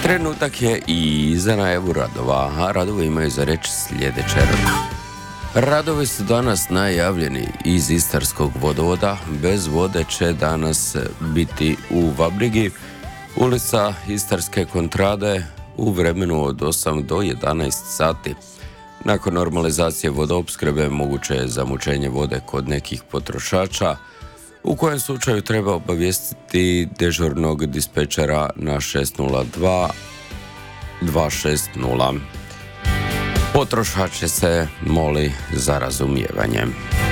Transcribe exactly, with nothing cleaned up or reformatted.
Trenutak je i za najavu radova, a radovi imaju za reći sljedeće. Radovi su danas najavljeni iz Istarskog vodovoda. Bez vode će danas biti u Vabrigi, ulica Istarske kontrade, u vremenu od osam do jedanaest sati. Nakon normalizacije vodoopskrbe moguće je zamućenje vode kod nekih potrošača, u kojem slučaju treba obavijestiti dežurnog dispečera na šest nula dva dva šest nula. Potrošače se moli za razumijevanje.